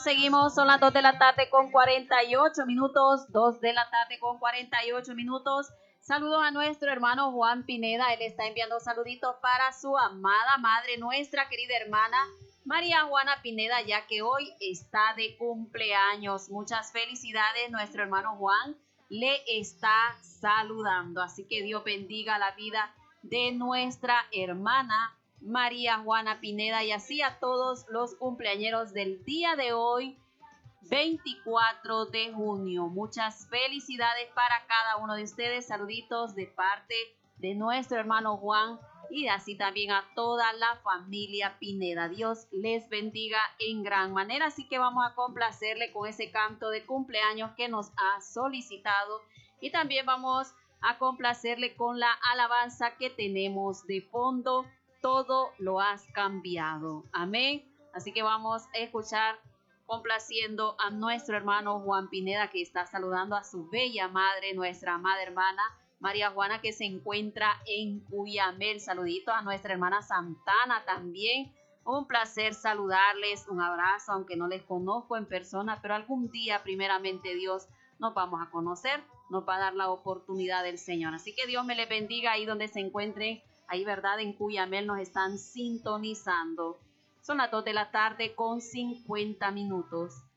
seguimos, son las 2 de la tarde con 48 minutos, 2 de la tarde con 48 minutos. Saludos a nuestro hermano Juan Pineda, él está enviando saluditos para su amada madre, nuestra querida hermana María Juana Pineda, ya que hoy está de cumpleaños. Muchas felicidades, nuestro hermano Juan le está saludando, así que Dios bendiga la vida de nuestra hermana María Juana Pineda y así a todos los cumpleañeros del día de hoy, 24 de junio. Muchas felicidades para cada uno de ustedes. Saluditos de parte de nuestro hermano Juan y así también a toda la familia Pineda. Dios les bendiga en gran manera. Así que vamos a complacerle con ese canto de cumpleaños que nos ha solicitado y también vamos a complacerle con la alabanza que tenemos de fondo. Todo lo has cambiado. Amén. Así que vamos a escuchar complaciendo a nuestro hermano Juan Pineda, que está saludando a su bella madre, nuestra amada hermana María Juana, que se encuentra en Cuyamel. Saludito a nuestra hermana Santana también. Un placer saludarles, un abrazo, aunque no les conozco en persona, pero algún día, primeramente Dios, nos vamos a conocer, nos va a dar la oportunidad del Señor. Así que Dios me les bendiga ahí donde se encuentren. Ahí, ¿verdad? En Cuyamel nos están sintonizando. Son las 2 de la tarde con 50 minutos.